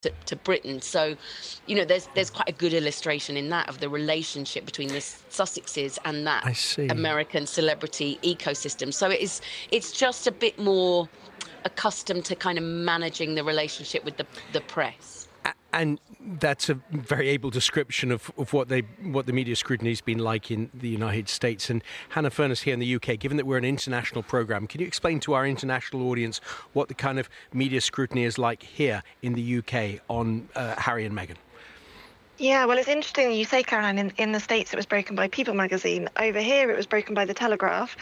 to Britain. So, there's quite a good illustration in that of the relationship between the Sussexes and that I see. American celebrity ecosystem. So it's just a bit more accustomed to kind of managing the relationship with the press. And that's a very able description of what the media scrutiny has been like in the United States. And Hannah Furness here in the UK, given that we're an international programme, can you explain to our international audience what the kind of media scrutiny is like here in the UK on Harry and Meghan? Yeah, well, it's interesting you say, Caroline, in the States it was broken by People magazine. Over here it was broken by The Telegraph,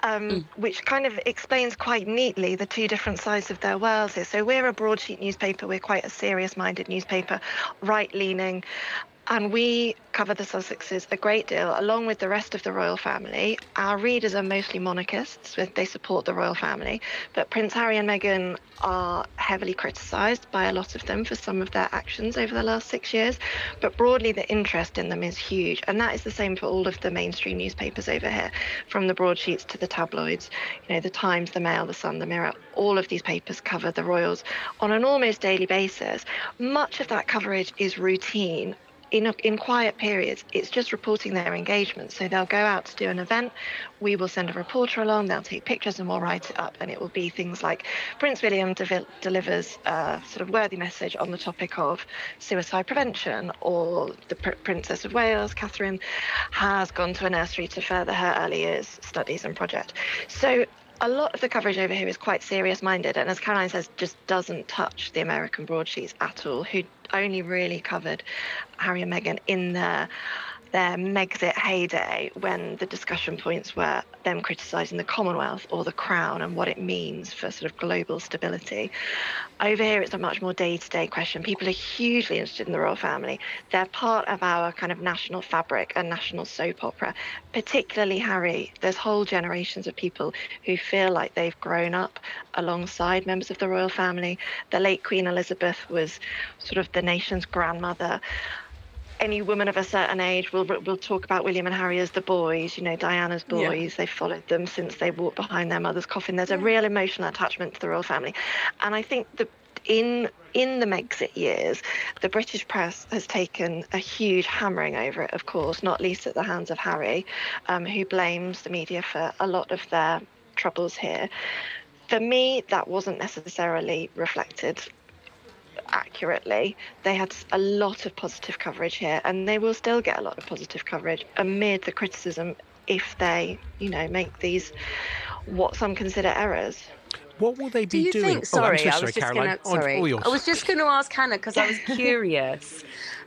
which kind of explains quite neatly the two different sides of their worlds here. So we're a broadsheet newspaper, we're quite a serious-minded newspaper, right-leaning, and we cover the Sussexes a great deal, along with the rest of the royal family. Our readers are mostly monarchists, they support the royal family, but Prince Harry and Meghan are heavily criticised by a lot of them for some of their actions over the last 6 years. But broadly, the interest in them is huge, and that is the same for all of the mainstream newspapers over here, from the broadsheets to the tabloids. The Times, the Mail, the Sun, the Mirror, all of these papers cover the royals on an almost daily basis. Much of that coverage is routine. In quiet periods, it's just reporting their engagement. So they'll go out to do an event, we will send a reporter along, they'll take pictures and we'll write it up. And it will be things like Prince William delivers a sort of worthy message on the topic of suicide prevention, or the Princess of Wales, Catherine, has gone to a nursery to further her early years studies and project. So a lot of the coverage over here is quite serious-minded, and as Caroline says, just doesn't touch the American broadsheets at all, who only really covered Harry and Meghan in their Megxit heyday, when the discussion points were them criticising the Commonwealth or the Crown and what it means for sort of global stability. Over here, it's a much more day-to-day question. People are hugely interested in the royal family. They're part of our kind of national fabric and national soap opera, particularly Harry. There's whole generations of people who feel like they've grown up alongside members of the royal family. The late Queen Elizabeth was sort of the nation's grandmother. Any woman of a certain age will talk about William and Harry as the boys, Diana's boys. Yeah. They've followed them since they walked behind their mother's coffin. There's a real emotional attachment to the royal family. And I think that in the Megxit years, the British press has taken a huge hammering over it, of course, not least at the hands of Harry, who blames the media for a lot of their troubles here. For me, that wasn't necessarily reflected accurately. They had a lot of positive coverage here, and they will still get a lot of positive coverage amid the criticism if they, make these what some consider errors. What will they be doing? Think, sorry, I was just going to ask Hannah, because I was curious.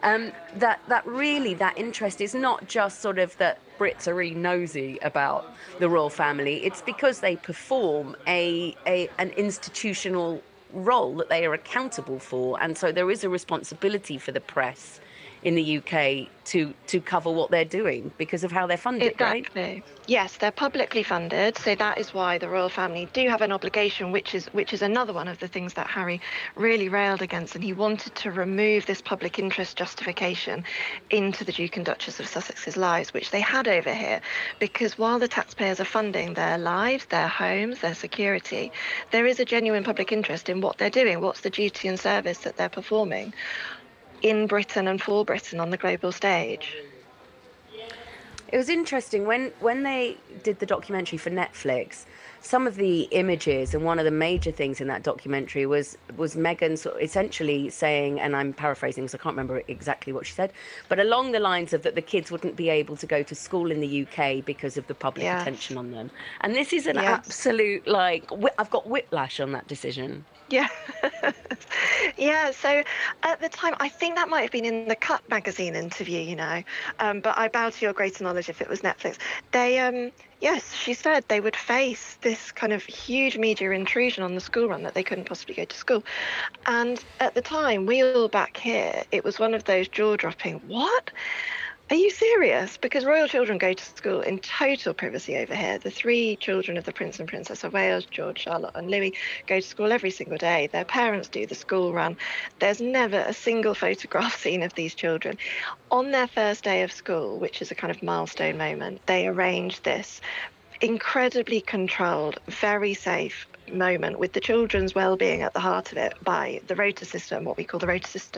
That interest is not just sort of that Brits are really nosy about the royal family. It's because they perform an institutional role that they are accountable for, and so there is a responsibility for the press in the UK to cover what they're doing because of how they're funded, exactly. Right? Yes, they're publicly funded, so that is why the royal family do have an obligation, which is another one of the things that Harry really railed against, and he wanted to remove this public interest justification into the Duke and Duchess of Sussex's lives, which they had over here, because while the taxpayers are funding their lives, their homes, their security, there is a genuine public interest in what they're doing, what's the duty and service that they're performing in Britain and for Britain on the global stage. It was interesting when they did the documentary for Netflix. Some of the images, and one of the major things in that documentary was Meghan essentially saying, and I'm paraphrasing because I can't remember exactly what she said, but along the lines of that the kids wouldn't be able to go to school in the UK because of the public attention on them. And this is an absolute, I've got whiplash on that decision. Yeah. Yeah, so at the time, I think that might have been in the Cut magazine interview, but I bow to your greater knowledge if it was Netflix. They, yes, she said they would face this kind of huge media intrusion on the school run, that they couldn't possibly go to school. And at the time, we all back here, it was one of those jaw-dropping, what? Are you serious? Because royal children go to school in total privacy over here. The 3 children of the Prince and Princess of Wales, George, Charlotte and Louis, go to school every single day. Their parents do the school run. There's never a single photograph seen of these children. On their first day of school, which is a kind of milestone moment, they arrange this incredibly controlled, very safe moment with the children's well-being at the heart of it by the rota system, what we call the rota system